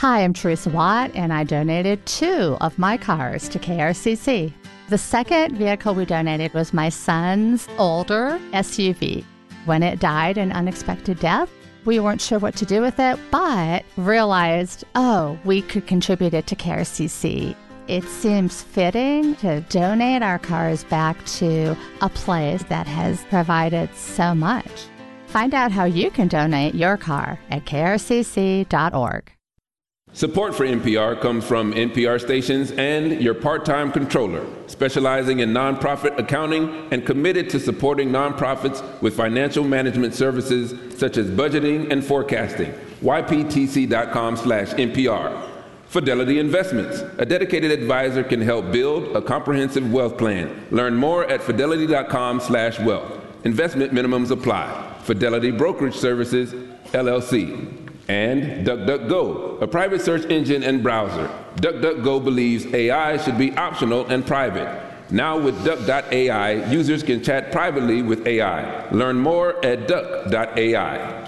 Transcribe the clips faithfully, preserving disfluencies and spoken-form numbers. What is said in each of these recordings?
Hi, I'm Teresa Watt, and I donated two of my cars to K R C C. The second vehicle we donated was my son's older S U V. When it died an unexpected death, we weren't sure what to do with it, but realized, oh, we could contribute it to K R C C. It seems fitting to donate our cars back to a place that has provided so much. Find out how you can donate your car at K R C C dot org. Support for N P R comes from N P R stations and your part-time controller, specializing in nonprofit accounting and committed to supporting nonprofits with financial management services such as budgeting and forecasting. Y P T C dot com slash N P R. Fidelity Investments. A dedicated advisor can help build a comprehensive wealth plan. Learn more at fidelity dot com slash wealth. Investment minimums apply. Fidelity Brokerage Services, L L C. And DuckDuckGo, a private search engine and browser. DuckDuckGo believes A I should be optional and private. Now with Duck dot A I, users can chat privately with A I. Learn more at Duck dot A I.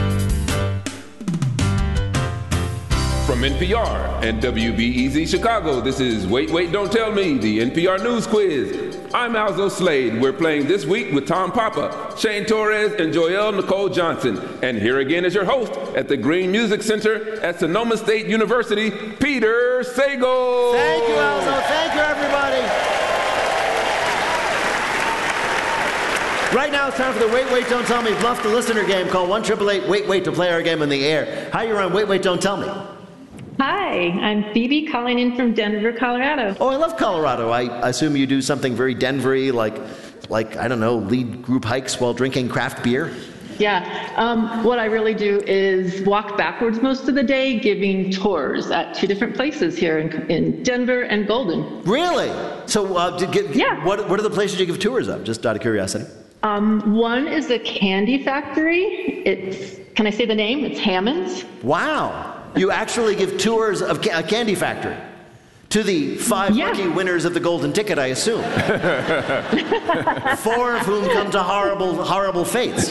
From N P R and W B E Z Chicago, this is Wait, Wait, Don't Tell Me, the N P R News Quiz. I'm Alzo Slade. We're playing this week with Tom Papa, Shane Torres, and Joelle Nicole Johnson. And here again is your host at the Green Music Center at Sonoma State University, Peter Sagal. Thank you, Alzo. Thank you, everybody. Right now it's time for the Wait, Wait, Don't Tell Me Bluff the Listener game. Call one eight eight eight, wait, wait to play our game on the air. Hi, you're on Wait, Wait, Don't Tell Me. Hi, I'm Phoebe calling in from Denver, Colorado. Oh, I love Colorado. I assume you do something very Denver-y, like, like, I don't know, lead group hikes while drinking craft beer? Yeah, um, what I really do is walk backwards most of the day, giving tours at two different places here in, in Denver and Golden. Really? So uh, did get, yeah. what, what are the places you give tours of, just out of curiosity? Um, one is a candy factory. It's, can I say the name? It's Hammond's. Wow. You actually give tours of ca- a candy factory to the five yeah. lucky winners of the golden ticket, I assume. Four of whom come to horrible, horrible fates.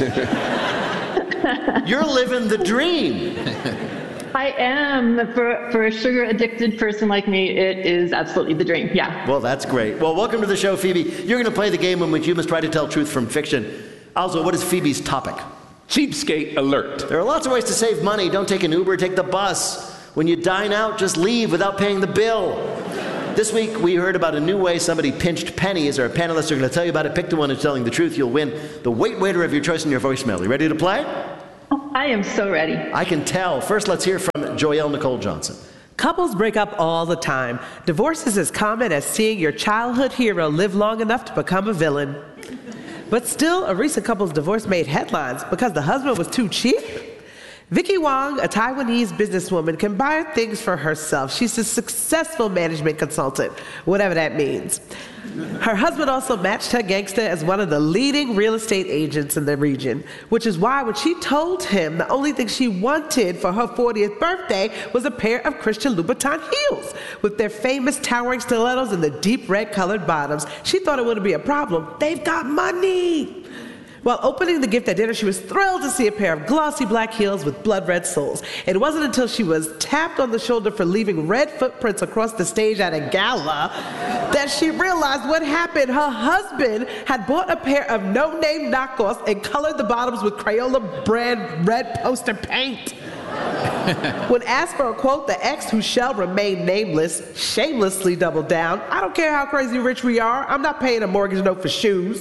You're living the dream. I am. For, for a sugar-addicted person like me, it is absolutely the dream, yeah. Well, that's great. Well, welcome to the show, Phoebe. You're going to play the game in which you must try to tell truth from fiction. Also, what is Phoebe's topic? Cheapskate alert. There are lots of ways to save money. Don't take an Uber, take the bus. When you dine out, just leave without paying the bill. This week, we heard about a new way somebody pinched pennies. Our panelists are going to tell you about it. Pick the one who's telling the truth. You'll win the Wait Waiter of your choice in your voicemail. You ready to play? I am so ready. I can tell. First, let's hear from Joelle Nicole Johnson. Couples break up all the time. Divorce is as common as seeing your childhood hero live long enough to become a villain. But still, a recent couple's divorce made headlines because the husband was too cheap. Vicky Wong, a Taiwanese businesswoman, can buy things for herself. She's a successful management consultant, whatever that means. Her husband also matched her gangster as one of the leading real estate agents in the region, which is why when she told him the only thing she wanted for her fortieth birthday was a pair of Christian Louboutin heels with their famous towering stilettos and the deep red colored bottoms, she thought it wouldn't be a problem. They've got money. While opening the gift at dinner, she was thrilled to see a pair of glossy black heels with blood red soles. It wasn't until she was tapped on the shoulder for leaving red footprints across the stage at a gala that she realized what happened. Her husband had bought a pair of no-name knockoffs and colored the bottoms with Crayola brand red poster paint. When asked for a quote, the ex, who shall remain nameless, shamelessly doubled down. "I don't care how crazy rich we are. I'm not paying a mortgage note for shoes."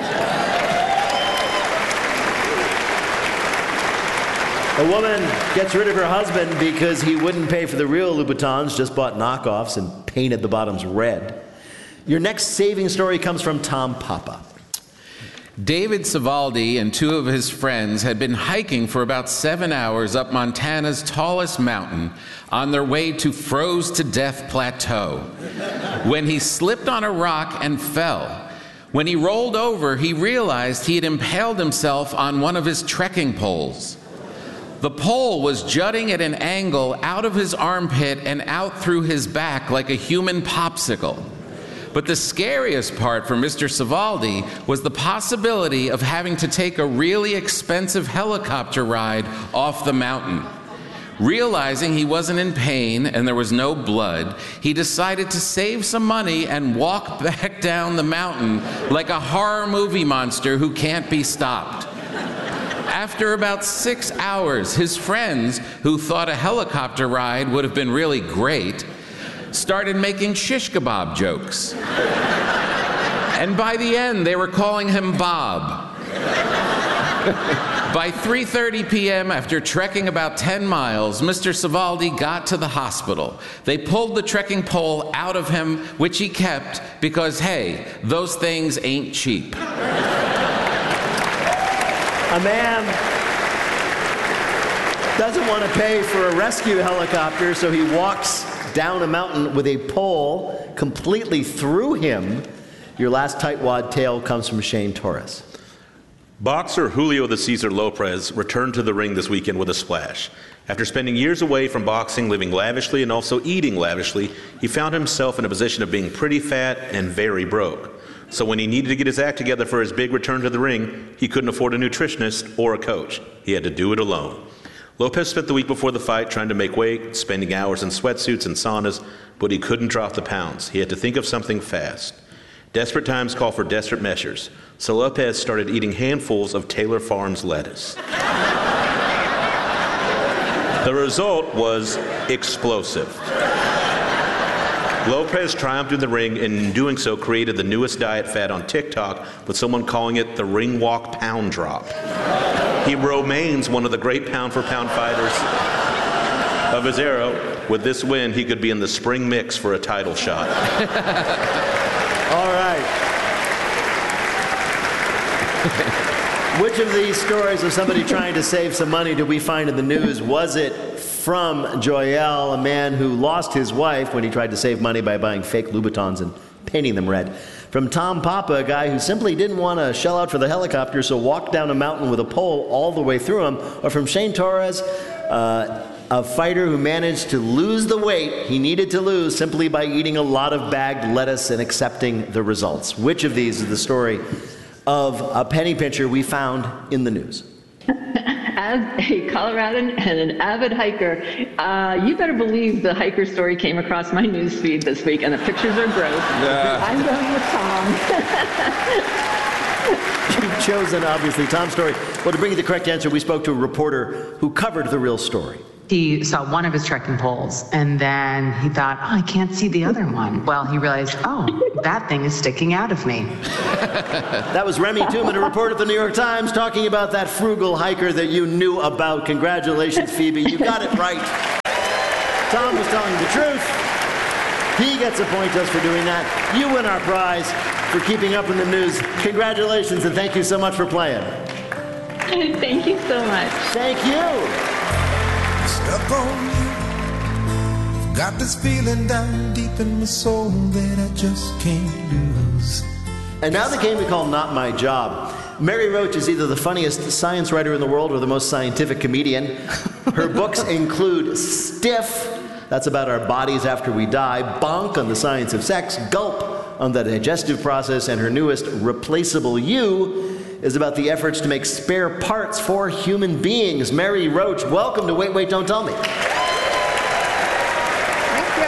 A woman gets rid of her husband because he wouldn't pay for the real Louboutins, just bought knockoffs and painted the bottoms red. Your next saving story comes from Tom Papa. David Savaldi and two of his friends had been hiking for about seven hours up Montana's tallest mountain on their way to froze-to-death plateau when he slipped on a rock and fell. When he rolled over, he realized he had impaled himself on one of his trekking poles. The pole was jutting at an angle out of his armpit and out through his back like a human popsicle. But the scariest part for Mister Savaldi was the possibility of having to take a really expensive helicopter ride off the mountain. Realizing he wasn't in pain and there was no blood, he decided to save some money and walk back down the mountain like a horror movie monster who can't be stopped. After about six hours, his friends, who thought a helicopter ride would have been really great, started making shish kebab jokes. And by the end, they were calling him Bob. By three thirty p.m., after trekking about ten miles, Mister Savaldi got to the hospital. They pulled the trekking pole out of him, which he kept because, hey, those things ain't cheap. A man doesn't want to pay for a rescue helicopter, so he walks down a mountain with a pole completely through him. Your last tightwad tale comes from Shane Torres. Boxer Julio the Cesar Lopez returned to the ring this weekend with a splash. After spending years away from boxing, living lavishly and also eating lavishly, he found himself in a position of being pretty fat and very broke. So when he needed to get his act together for his big return to the ring, he couldn't afford a nutritionist or a coach. He had to do it alone. Lopez spent the week before the fight trying to make weight, spending hours in sweatsuits and saunas, but he couldn't drop the pounds. He had to think of something fast. Desperate times call for desperate measures, so Lopez started eating handfuls of Taylor Farms lettuce. The result was explosive. Lopez triumphed in the ring, and in doing so created the newest diet fad on TikTok, with someone calling it the ring walk pound drop. He remains one of the great pound-for-pound fighters of his era. With this win, he could be in the spring mix for a title shot. All right. Which of these stories of somebody trying to save some money did we find in the news? Was it from Joyelle, a man who lost his wife when he tried to save money by buying fake Louboutins and painting them red? From Tom Papa, a guy who simply didn't want to shell out for the helicopter, so walked down a mountain with a pole all the way through him? Or from Shane Torres, uh, a fighter who managed to lose the weight he needed to lose simply by eating a lot of bagged lettuce and accepting the results? Which of these is the story of a penny pincher we found in the news? As a Coloradan and an avid hiker, uh, you better believe the hiker story came across my news feed this week, and the pictures are gross. Yeah. I'm going with Tom. You've chosen, obviously, Tom's story. Well, to bring you the correct answer, we spoke to a reporter who covered the real story. He saw one of his trekking poles, and then he thought, oh, I can't see the other one. Well, he realized, oh, that thing is sticking out of me. That was Remy Tooman, a reporter at the New York Times, talking about that frugal hiker that you knew about. Congratulations, Phoebe. You got it right. Tom was telling the truth. He gets a point just for doing that. You win our prize for keeping up in the news. Congratulations, and thank you so much for playing. Thank you so much. Thank you. Stuck on you. Got this feeling down deep in my soul that I just can't lose. And now the game we call Not My Job. Mary Roach is either the funniest science writer in the world or the most scientific comedian. Her books include Stiff, that's about our bodies after we die, Bonk on the science of sex, Gulp on the digestive process, and her newest, Replaceable You, is about the efforts to make spare parts for human beings. Mary Roach, welcome to Wait, Wait, Don't Tell Me. Thank you.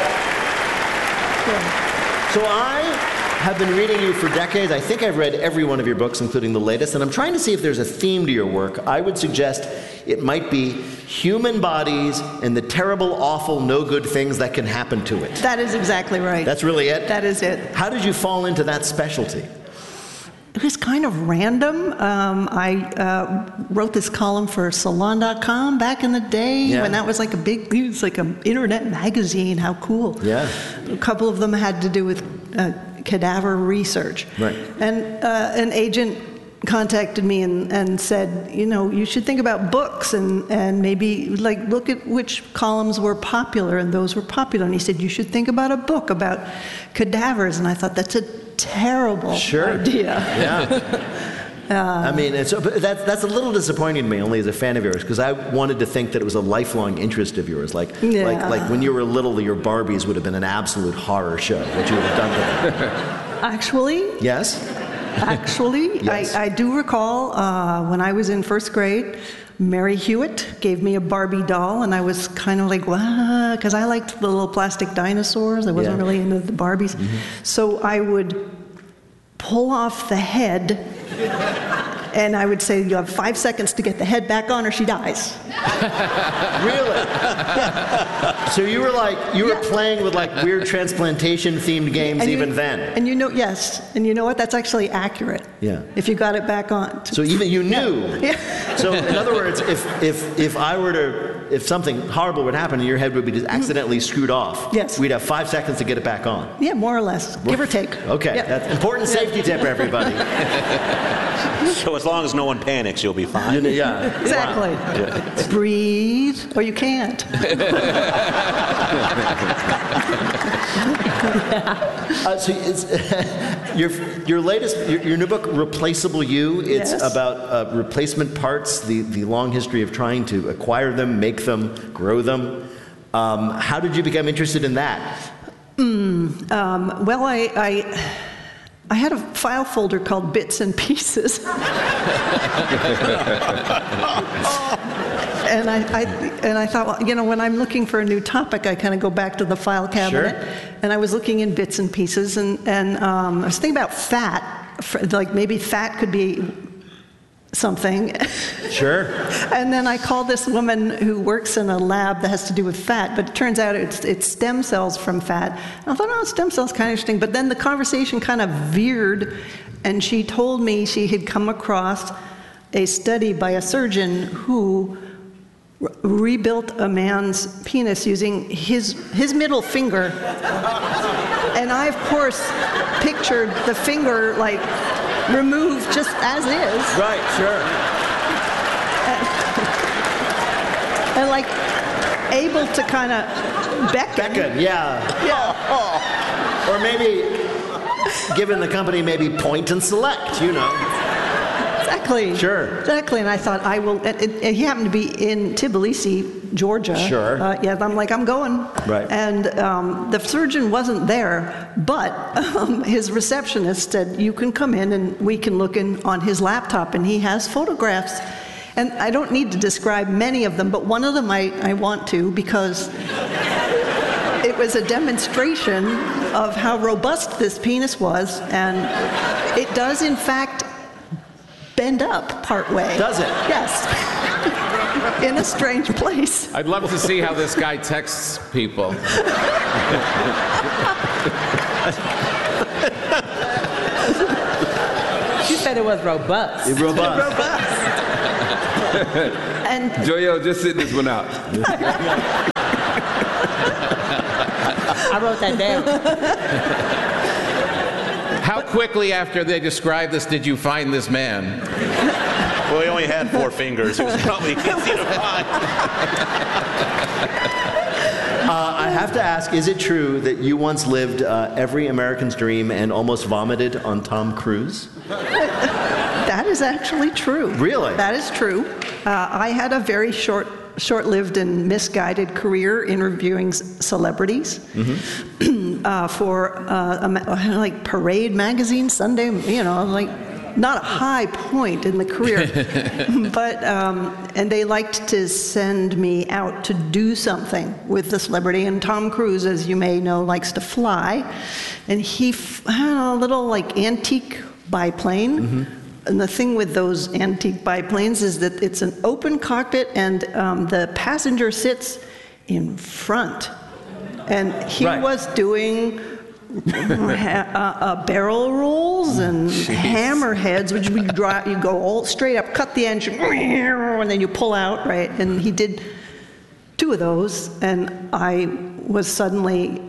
So I have been reading you for decades. I think I've read every one of your books, including the latest, and I'm trying to see if there's a theme to your work. I would suggest it might be human bodies and the terrible, awful, no good things that can happen to it. That is exactly right. That's really it? That is it. How did you fall into that specialty? It was kind of random. Um, I uh, wrote this column for Salon dot com back in the day Yeah. when that was like a big, it was like an internet magazine. How cool. Yeah. A couple of them had to do with uh, cadaver research. Right. And uh, an agent contacted me and, and said, you know, you should think about books and, and maybe like look at which columns were popular, and those were popular. And he said, you should think about a book about cadavers. And I thought, that's a terrible Sure. idea. Yeah. I mean, it's, but that's, that's a little disappointing to me, only as a fan of yours, because I wanted to think that it was a lifelong interest of yours. Like, Yeah. like, like when you were little, your Barbies would have been an absolute horror show, what you would have done to them. Actually, Yes? actually, Yes. I, I do recall uh, when I was in first grade, Mary Hewitt gave me a Barbie doll, and I was kind of like, wow, because I liked the little plastic dinosaurs. I wasn't Yeah. really into the Barbies. Mm-hmm. So I would pull off the head, and I would say, you have five seconds to get the head back on or she dies. Really? So you were like, you were Yeah. playing with like weird transplantation-themed games And you- even then. And you know, yes, and you know what? That's actually accurate. Yeah. If you got it back on. So even you knew. Yeah. So in other words, if if if I were to, if something horrible would happen, and your head would be just accidentally screwed off. Yes. We'd have five seconds to get it back on. Yeah, more or less, give or take. Okay, Yeah. that's important safety tip, everybody. So as long as no one panics, you'll be You fine. know, yeah. Exactly. Wow. Breathe, or you can't. Uh, so it's, your your latest your, your new book, Replaceable You. It's Yes. about uh, replacement parts, the the long history of trying to acquire them, make them, grow them. Um, how did you become interested in that? Mm, um, well, I, I I had a file folder called Bits and Pieces. And I, I and I thought, well, you know, when I'm looking for a new topic, I kind of go back to the file cabinet. Sure. And I was looking in bits and pieces, and and um, I was thinking about fat, for, like maybe fat could be something. Sure. And then I called this woman who works in a lab that has to do with fat, but it turns out it's, it's stem cells from fat. And I thought, oh, stem cells, kind of interesting. But then the conversation kind of veered, and she told me she had come across a study by a surgeon who re- rebuilt a man's penis using his, his middle finger. And I, of course, pictured the finger, like, removed just as is. Right. Sure. And like able to kind of beckon. Beckon. Yeah. Yeah. Or maybe, given the company, maybe point and select. You know. Exactly. Sure. Exactly. And I thought I will. It, it, he happened to be in Tbilisi, Georgia. Sure. Uh, yeah. I'm like, I'm going. Right. And um, the surgeon wasn't there, but um, his receptionist said, "You can come in and we can look in on his laptop, and he has photographs." And I don't need to describe many of them, but one of them I, I want to, because it was a demonstration of how robust this penis was, and it does, in fact, bend up partway. Does it? Yes. In a strange place. I'd love to see how this guy texts people. She said it was robust. Robust. Robust. And Joyo, just sit this one out. I wrote that down. How quickly after they described this did you find this man? Well, he only had four fingers. It was probably easy to find. Uh, I have to ask, is it true that you once lived uh, every American's dream and almost vomited on Tom Cruise? that is actually true. Really? That is true. Uh, I had a very short, short-lived and misguided career interviewing c- celebrities Mm-hmm. uh, for uh, a ma- like Parade magazine, Sunday. You know, like not a high point in the career, but um, and they liked to send me out to do something with the celebrity. And Tom Cruise, as you may know, likes to fly, and he f- had a little like antique biplane. Mm-hmm. And the thing with those antique biplanes is that it's an open cockpit, and um, the passenger sits in front. And he Right. was doing ha- uh, uh, barrel rolls and hammerheads, which you drive, you go all straight up, cut the engine, and then you pull out, right? And he did two of those, and I was suddenly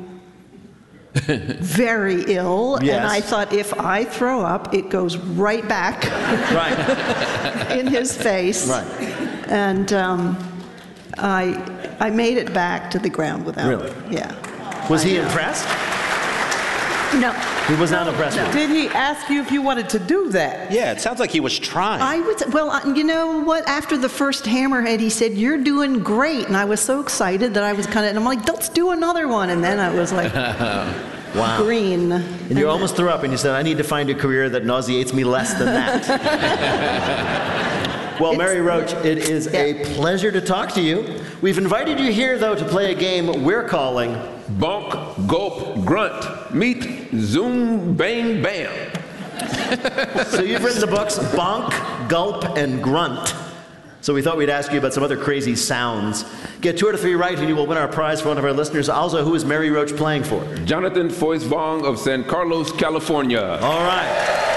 very ill, Yes. and I thought, if I throw up, it goes right back Right. in his face. Right. And um, I, I made it back to the ground without. Really? Yeah. Was he impressed? No. He was not impressed with Did he ask you if you wanted to do that? Yeah, it sounds like he was trying. I was, well, I- you know what? After the first hammerhead, he said, "You're doing great." And I was so excited that I was kind of, and I'm like, "Let's do another one." And then I was like, Wow. green. And you almost threw up and you said, I need to find a career that nauseates me less than that. Well, Mary Roach, it is Yeah. a pleasure to talk to you. We've invited you here, though, to play a game we're calling Bonk, gulp, grunt. Meet Zoom, bang, bam. So you've written the books Bonk, Gulp, and Grunt. So we thought we'd ask you about some other crazy sounds. Get two out of three right, and you will win our prize for one of our listeners. Also, who is Mary Roach playing for? Jonathan Foyce-Vong of San Carlos, California. All right.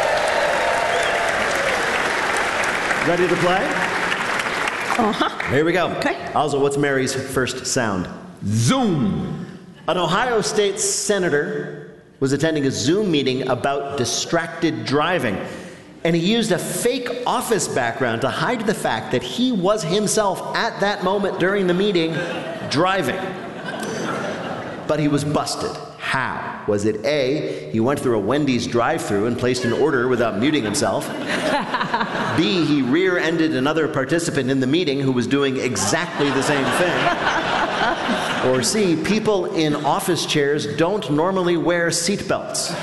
Ready to play? Uh-huh. Here we go. Okay. Also, what's Mary's first sound? Zoom. An Ohio State senator was attending a Zoom meeting about distracted driving, and he used a fake office background to hide the fact that he was himself at that moment during the meeting driving. But he was busted. How? Was it A, he went through a Wendy's drive-thru and placed an order without muting himself? B, he rear-ended another participant in the meeting who was doing exactly the same thing? Or C, people in office chairs don't normally wear seatbelts?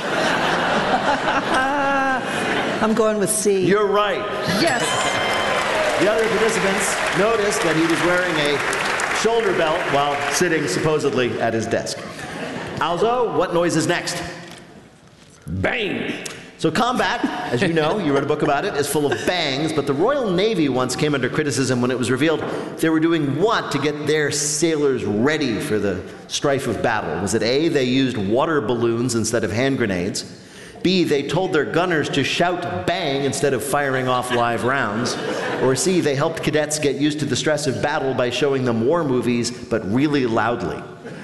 I'm going with C. You're right. Yes. The other participants noticed that he was wearing a shoulder belt while sitting supposedly at his desk. Alzo, what noise is next? Bang. So combat, as you know, you wrote a book about it, is full of bangs, but the Royal Navy once came under criticism when it was revealed they were doing what to get their sailors ready for the strife of battle? Was it A, they used water balloons instead of hand grenades? B, they told their gunners to shout bang instead of firing off live rounds? Or C, they helped cadets get used to the stress of battle by showing them war movies, but really loudly?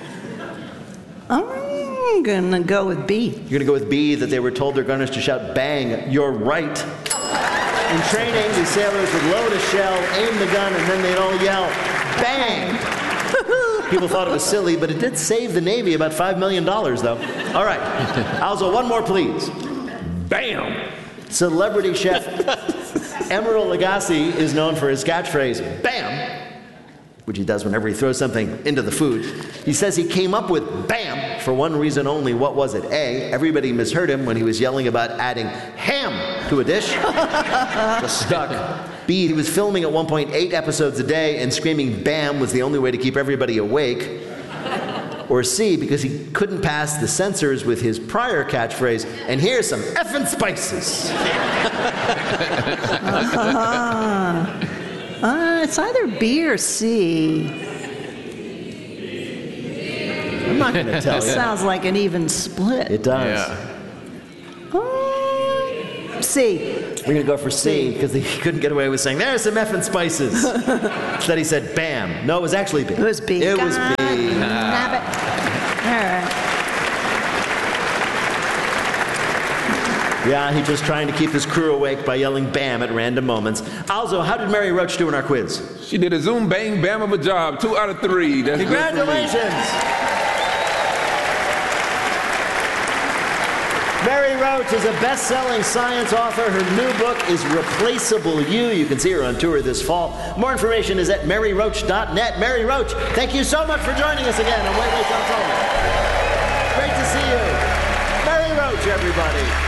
I'm gonna go with B. You're gonna go with B, that they were told their gunners to shout bang. You're right. In training, the sailors would load a shell, aim the gun, and then they'd all yell, bang! People thought it was silly, but it did save the Navy about five million dollars, though. All right. Alzo, one more, please. Bam. Celebrity chef Emeril Lagasse is known for his catchphrase, bam, which he does whenever he throws something into the food. He says he came up with bam for one reason only. What was it? A, everybody misheard him when he was yelling about adding ham to a dish. Just stuck. B, he was filming at one point eight episodes a day, and screaming bam was the only way to keep everybody awake. Or C, because he couldn't pass the censors with his prior catchphrase, and here's some effing spices. uh-huh. Uh, it's either B or C. I'm not going to tell you. Sounds like an even split. It does. Yeah. Uh, C. We're going to go for C, because he couldn't get away with saying, there's some effing spices. Instead he said bam. No, it was actually B. It was B. It God was B. Nab it. All right. Yeah, he's just trying to keep his crew awake by yelling bam at random moments. Alzo, how did Mary Roach do in our quiz? She did a zoom, bang, bam of a job. Two out of three. That's Congratulations! Mary Roach is a best-selling science author. Her new book is Replaceable You. You can see her on tour this fall. More information is at mary roach dot net. Mary Roach, thank you so much for joining us again on Wait, Wait, Don't Tell Me. Great to see you. Mary Roach, everybody.